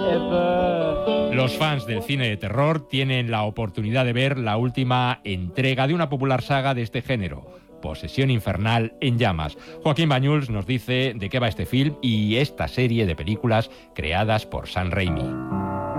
Los fans del cine de terror tienen la oportunidad de ver la última entrega de una popular saga de este género, Posesión Infernal en Llamas. Joaquín Bañuls nos dice de qué va este film y esta serie de películas creadas por Sam Raimi.